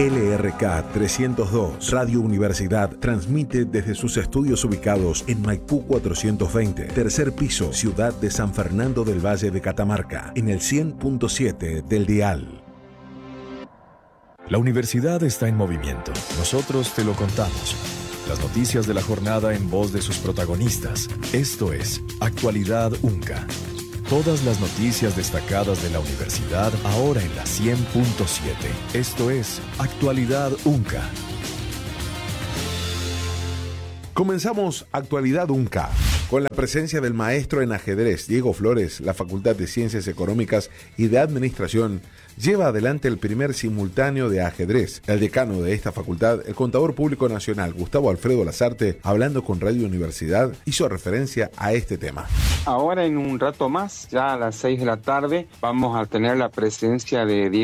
LRK 302, Radio Universidad, transmite desde sus estudios ubicados en Maipú 420, tercer piso, ciudad de San Fernando del Valle de Catamarca, en el 100.7 del dial. La universidad está en movimiento. Nosotros te lo contamos. Las noticias de la jornada en voz de sus protagonistas. Esto es Actualidad UNCA. Todas las noticias destacadas de la universidad ahora en la 100.7. Esto es Actualidad UNCA. Comenzamos Actualidad UNCA con la presencia del maestro en ajedrez Diego Flores. La Facultad de Ciencias Económicas y de Administración lleva adelante el primer simultáneo de ajedrez. El decano de esta facultad, el Contador Público Nacional Gustavo Alfredo Lazarte, hablando con Radio Universidad, hizo referencia a este tema. Ahora en un rato más, ya a las 6 de la tarde, vamos a tener la presencia de Diego